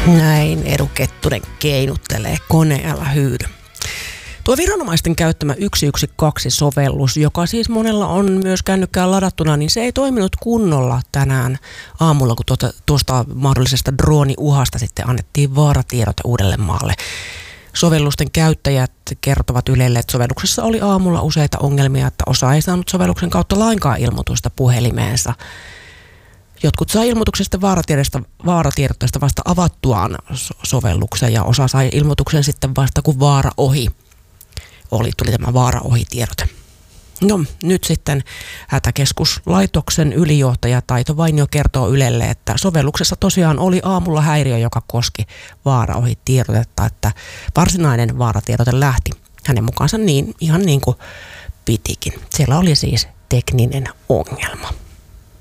Näin Edu Kettunen keinuttelee koneella hyydy. Tuo viranomaisten käyttämä 112-sovellus, joka siis monella on myös kännykkään ladattuna, niin se ei toiminut kunnolla tänään aamulla, kun tuosta mahdollisesta drooniuhasta sitten annettiin vaaratiedote Uudellemaalle. Sovellusten käyttäjät kertovat Ylelle, että sovelluksessa oli aamulla useita ongelmia, että osa ei saanut sovelluksen kautta lainkaan ilmoitusta puhelimeensa. Jotkut sai ilmoituksesta vaaratiedotteesta vasta avattuaan sovelluksen ja osa sai ilmoituksen sitten vasta kun vaara ohi. Tuli tämä vaara ohi -tiedote. No nyt sitten Hätäkeskuslaitoksen ylijohtaja Taito Vainio kertoo Ylelle, että sovelluksessa tosiaan oli aamulla häiriö, joka koski vaara ohi -tiedotetta, että varsinainen vaaratiedote lähti hänen mukaansa ihan niin kuin pitikin. Siellä oli siis tekninen ongelma.